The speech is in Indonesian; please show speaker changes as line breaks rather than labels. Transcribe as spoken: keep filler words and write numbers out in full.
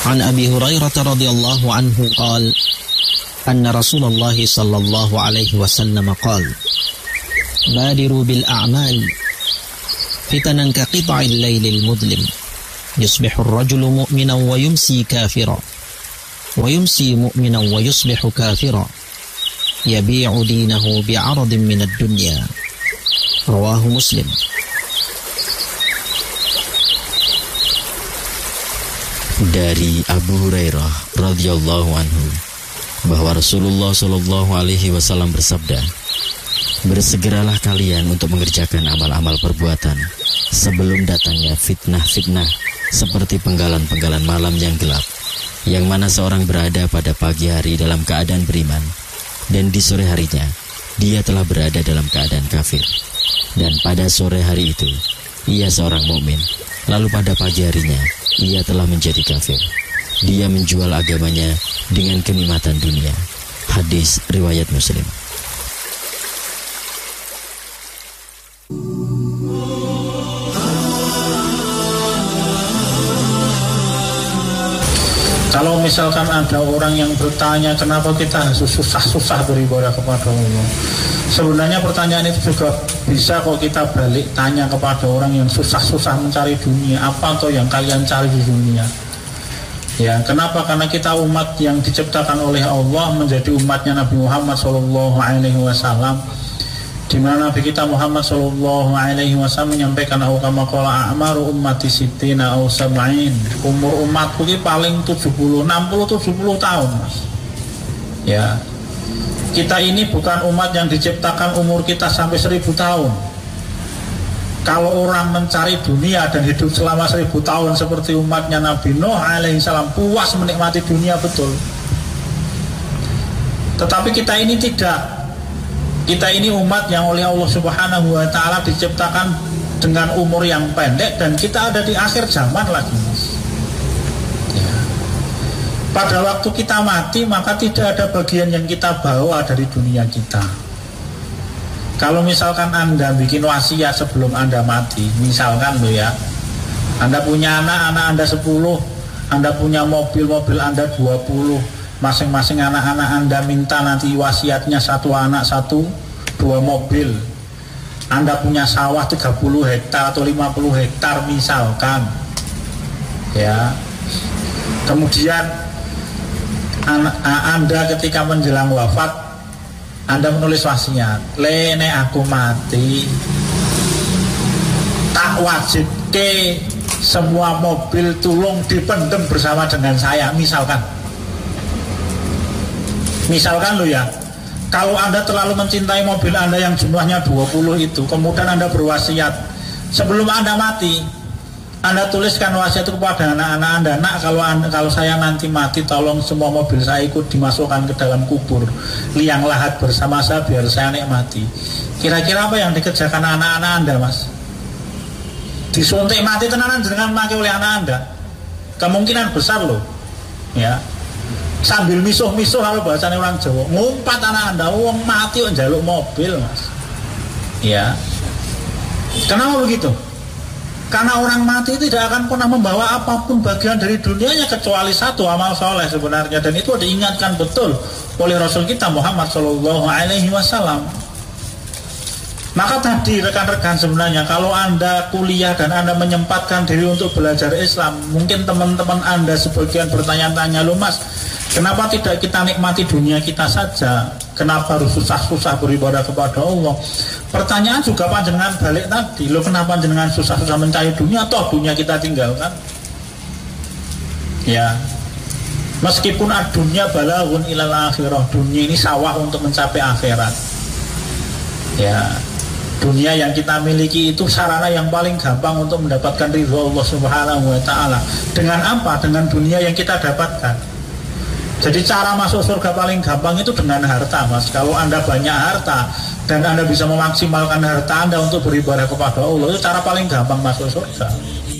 An Abi Hurairah radhiyallahu anhu qala anna Rasulullah sallallahu alaihi wasallam qala badiru bil a'mal fitanan ka qita'il lailil mudlim yusbihu ar-rajulu mu'minan wa yumsi kafiran wa yumsi mu'minan wa yusbihu kafiran yabi'u dinahu bi'aradin min ad-dunya. Rawahu Muslim.
Dari Abu Hurairah radhiyallahu anhu bahwa Rasulullah shallallahu alaihi wasallam bersabda, bersegeralah kalian untuk mengerjakan amal-amal perbuatan sebelum datangnya fitnah-fitnah seperti penggalan-penggalan malam yang gelap, yang mana seorang berada pada pagi hari dalam keadaan beriman, dan di sore harinya dia telah berada dalam keadaan kafir. Dan pada sore hari itu ia seorang mukmin, lalu pada pagi harinya ia telah menjadi kafir. Dia menjual agamanya dengan kenikmatan dunia. Hadis riwayat Muslim.
Kalau misalkan ada orang yang bertanya kenapa kita susah-susah beribadah kepada Allah, sebenarnya pertanyaan itu juga bisa kok kita balik tanya kepada orang yang susah-susah mencari dunia, apa atau yang kalian cari di dunia? Ya, kenapa? Karena kita umat yang diciptakan oleh Allah menjadi umatnya Nabi Muhammad shallallahu alaihi wasallam, di mana Nabi kita Muhammad shallallahu alaihi wasallam menyampaikan kama qala a'maru ummati sittina aw sab'in, umur umatku ini paling tujuh puluh, enam puluh, tujuh puluh tahun, Mas. Ya. Kita ini bukan umat yang diciptakan umur kita sampai seribu tahun. Kalau orang mencari dunia dan hidup selama seribu tahun seperti umatnya Nabi Nuh alaihi salam, puas menikmati dunia betul. Tetapi kita ini tidak. Kita ini umat yang oleh Allah Subhanahu wa ta'ala diciptakan dengan umur yang pendek, dan kita ada di akhir zaman lagi, Mas. Ya. Pada waktu kita mati, maka tidak ada bagian yang kita bawa dari dunia kita. Kalau misalkan Anda bikin wasiat sebelum Anda mati, misalkan loh ya, Anda punya anak, anak Anda sepuluh, Anda punya mobil, mobil Anda dua puluh, masing-masing anak-anak Anda minta nanti wasiatnya satu anak satu, dua mobil. Anda punya sawah tiga puluh hektar atau lima puluh hektar misalkan. Ya. Kemudian Anda ketika menjelang wafat, Anda menulis wasiat, le nek aku mati tak wajib ke semua mobil tulung dipendem bersama dengan saya, misalkan. Misalkan lo ya, kalau Anda terlalu mencintai mobil Anda yang jumlahnya dua puluh itu, kemudian Anda berwasiat, sebelum Anda mati, Anda tuliskan wasiat itu kepada anak-anak Anda, nak kalau anda, kalau saya nanti mati, tolong semua mobil saya ikut dimasukkan ke dalam kubur, liang lahat bersama saya biar saya nikmati. Kira-kira apa yang dikerjakan anak-anak Anda, Mas? Disuntik mati tenanan dengan mati oleh anak Anda? Kemungkinan besar loh, ya. Sambil misuh-misuh kalau bahasanya orang Jawa, ngumpat anak Anda, uang mati kok njaluk mobil, Mas. Ya. Kenapa begitu? Karena orang mati tidak akan pernah membawa apapun bagian dari dunianya kecuali satu, amal soleh sebenarnya, dan itu diingatkan betul oleh Rasul kita Muhammad Shallallahu Alaihi Wasallam. Maka tadi rekan-rekan, sebenarnya kalau Anda kuliah dan Anda menyempatkan diri untuk belajar Islam, mungkin teman-teman Anda sebagian bertanya-tanya, loh Mas, kenapa tidak kita nikmati dunia kita saja? Kenapa harus susah-susah beribadah kepada Allah? Pertanyaan juga panjenengan balik tadi, loh kenapa panjenengan susah-susah mencari dunia, toh dunia kita tinggalkan? Ya, meskipun dunia balaghun ilal akhirah, dunia ini sawah untuk mencapai akhirat. Ya, dunia yang kita miliki itu sarana yang paling gampang untuk mendapatkan ridho Allah Subhanahu wa ta'ala. Dengan apa? Dengan dunia yang kita dapatkan. Jadi cara masuk surga paling gampang itu dengan harta, Mas. Kalau Anda banyak harta dan Anda bisa memaksimalkan harta Anda untuk beribadah kepada Allah, itu cara paling gampang masuk surga.